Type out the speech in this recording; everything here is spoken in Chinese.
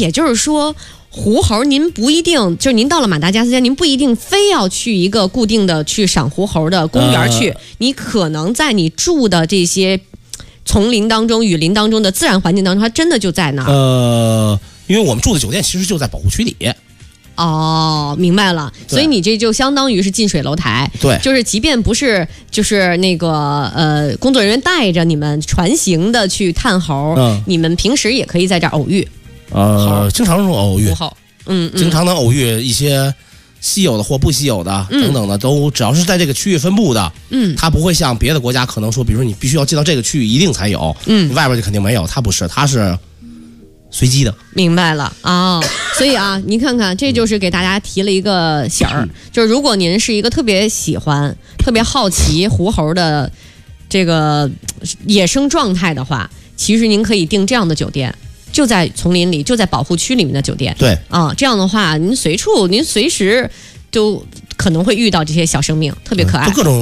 也就是说。狐猴，您不一定就是您到了马达加斯加，您不一定非要去一个固定的去赏狐猴的公园去，你可能在你住的这些丛林当中、雨林当中的自然环境当中，它真的就在那儿。 因为我们住的酒店其实就在保护区里。 哦，明白了，所以你这就相当于是近水楼台。 对， 就是即便不是就是那个工作人员带着你们船行的去探猴，你们平时也可以在这儿偶遇。 经常偶遇，经常能偶遇一些稀有的或不稀有的等等的，都只要是在这个区域分布的，它不会像别的国家可能说，比如说你必须要进到这个区域一定才有，外边就肯定没有，它不是，它是随机的。 明白了啊，所以啊，您看看，这就是给大家提了一个醒儿，就是如果您是一个特别喜欢、特别好奇狐猴的这个野生状态的话，其实您可以订这样的酒店。就在丛林里，就在保护区里面的酒店。 对啊，这样的话，您随时就可能会遇到这些小生命，特别可爱。 各种